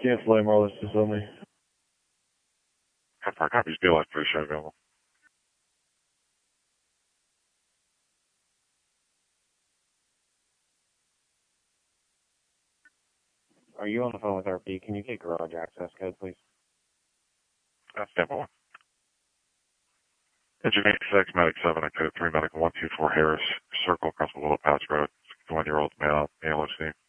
Cancel AMR list is only. Fire copies, BLF 3 show available. Are you on the phone with RP? Can you get garage access code, please? Stand by. Engine 86, Medic 7, and code 3, Medic 124 Harris, Circle across the Little Pass Road, 61-year-old male, ALOC.